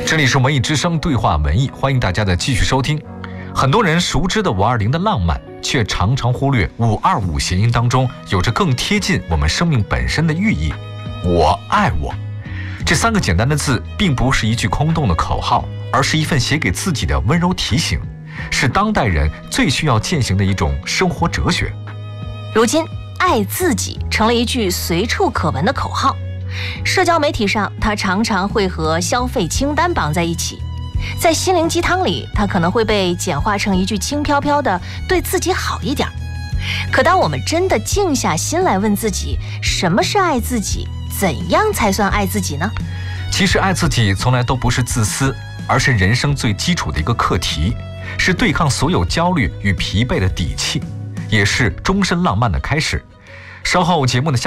这里是文艺之声对话文艺，欢迎大家的继续收听。很多人熟知的520的浪漫，却常常忽略525谐音当中有着更贴近我们生命本身的寓意。我爱我，这3个简单的字并不是一句空洞的口号，而是一份写给自己的温柔提醒，是当代人最需要践行的一种生活哲学。 如今爱自己成了一句随处可闻的口号，社交媒体上它常常会和消费清单绑在一起，在心灵鸡汤里它可能会被简化成一句轻飘飘的对自己好一点。可当我们真的静下心来问自己，什么是爱自己，怎样才算爱自己呢？ 其实爱自己从来都不是自私，而是人生最基础的一个课题，是对抗所有焦虑与疲惫的底气，也是终身浪漫的开始。稍后节目的下